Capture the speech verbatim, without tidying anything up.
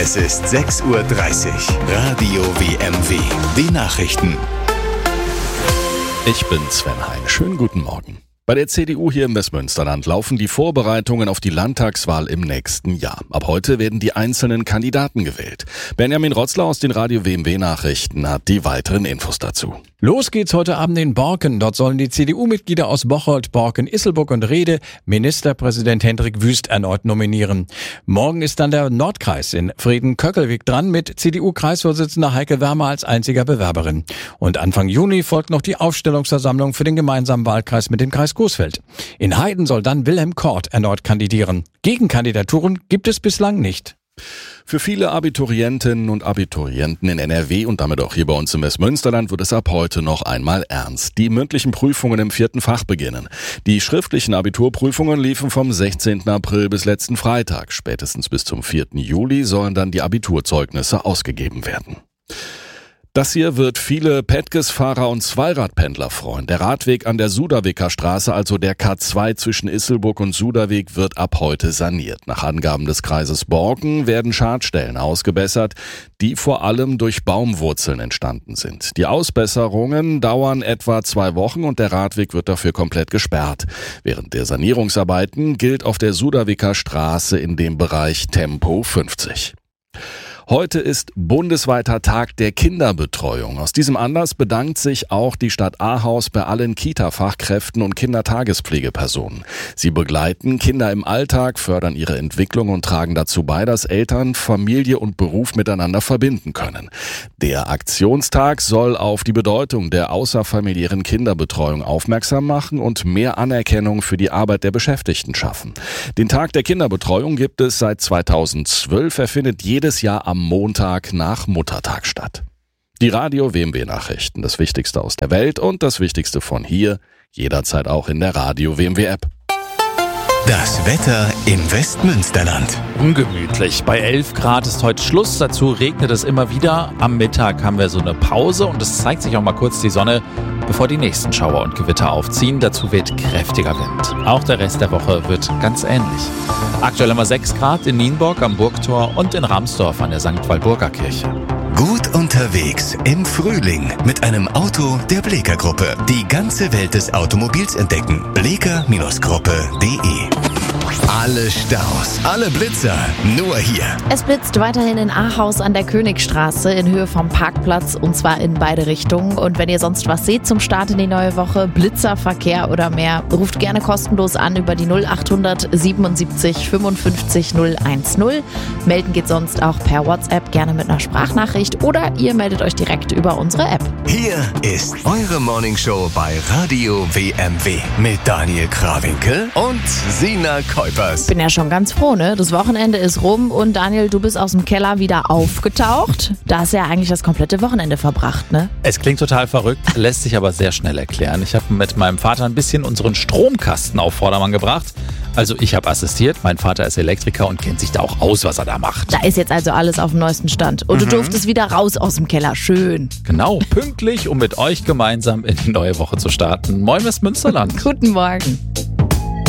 Es ist sechs Uhr dreißig. Radio W M W. Die Nachrichten. Ich bin Sven Hein. Schönen guten Morgen. Bei der C D U hier im Westmünsterland laufen die Vorbereitungen auf die Landtagswahl im nächsten Jahr. Ab heute werden die einzelnen Kandidaten gewählt. Benjamin Rotzler aus den Radio W M W Nachrichten hat die weiteren Infos dazu. Los geht's heute Abend in Borken. Dort sollen die C D U-Mitglieder aus Bocholt, Borken, Isselburg und Rhede Ministerpräsident Hendrik Wüst erneut nominieren. Morgen ist dann der Nordkreis in Frieden-Köckelwig dran mit C D U-Kreisvorsitzender Heike Wermer als einziger Bewerberin. Und Anfang Juni folgt noch die Aufstellungsversammlung für den gemeinsamen Wahlkreis mit dem Kreis Coesfeld. In Heiden soll dann Wilhelm Kort erneut kandidieren. Gegenkandidaturen gibt es bislang nicht. Für viele Abiturientinnen und Abiturienten in N R W und damit auch hier bei uns im Westmünsterland wird es ab heute noch einmal ernst. Die mündlichen Prüfungen im vierten Fach beginnen. Die schriftlichen Abiturprüfungen liefen vom sechzehnten April bis letzten Freitag. Spätestens bis zum vierten Juli sollen dann die Abiturzeugnisse ausgegeben werden. Das hier wird viele Petges-Fahrer und Zweiradpendler freuen. Der Radweg an der Suderwicker Straße, also der K zwei zwischen Isselburg und Suderweg, wird ab heute saniert. Nach Angaben des Kreises Borken werden Schadstellen ausgebessert, die vor allem durch Baumwurzeln entstanden sind. Die Ausbesserungen dauern etwa zwei Wochen und der Radweg wird dafür komplett gesperrt. Während der Sanierungsarbeiten gilt auf der Suderwicker Straße in dem Bereich Tempo fünfzig. Heute ist bundesweiter Tag der Kinderbetreuung. Aus diesem Anlass bedankt sich auch die Stadt Ahaus bei allen Kita-Fachkräften und Kindertagespflegepersonen. Sie begleiten Kinder im Alltag, fördern ihre Entwicklung und tragen dazu bei, dass Eltern Familie und Beruf miteinander verbinden können. Der Aktionstag soll auf die Bedeutung der außerfamiliären Kinderbetreuung aufmerksam machen und mehr Anerkennung für die Arbeit der Beschäftigten schaffen. Den Tag der Kinderbetreuung gibt es seit zweitausendzwölf. Er findet jedes Jahr am Montag nach Muttertag statt. Die Radio W M W Nachrichten, das Wichtigste aus der Welt und das Wichtigste von hier, jederzeit auch in der Radio W M W App. Das Wetter im Westmünsterland. Ungemütlich. Bei elf Grad ist heute Schluss. Dazu regnet es immer wieder. Am Mittag haben wir so eine Pause und es zeigt sich auch mal kurz die Sonne, bevor die nächsten Schauer und Gewitter aufziehen. Dazu weht kräftiger Wind. Auch der Rest der Woche wird ganz ähnlich. Aktuell haben wir sechs Grad in Nienburg am Burgtor und in Ramsdorf an der Sankt Walburger Kirche. Gut unterwegs im Frühling mit einem Auto der Bleeker Gruppe. Die ganze Welt des Automobils entdecken. bleeker Gruppe punkt de. Alle Staus, alle Blitzer, nur hier. Es blitzt weiterhin in Ahaus an der Königstraße in Höhe vom Parkplatz und zwar in beide Richtungen. Und wenn ihr sonst was seht zum Start in die neue Woche, Blitzerverkehr oder mehr, ruft gerne kostenlos an über die null achthundert siebenundsiebzig fünfundfünfzig null eins-null. Melden geht sonst auch per WhatsApp, gerne mit einer Sprachnachricht oder ihr meldet euch direkt über unsere App. Hier ist eure Morningshow bei Radio W M W mit Daniel Krawinkel und Sina Kuipers. Ich bin ja schon ganz froh, ne? Das Wochenende ist rum und Daniel, du bist aus dem Keller wieder aufgetaucht. Da hast du ja eigentlich das komplette Wochenende verbracht, ne? Es klingt total verrückt, lässt sich aber sehr schnell erklären. Ich habe mit meinem Vater ein bisschen unseren Stromkasten auf Vordermann gebracht. Also ich habe assistiert, mein Vater ist Elektriker und kennt sich da auch aus, was er da macht. Da ist jetzt also alles auf dem neuesten Stand. Und mhm. du durftest wieder raus aus dem Keller. Schön. Genau, pünktlich, um mit euch gemeinsam in die neue Woche zu starten. Moin Westmünsterland. Guten Morgen.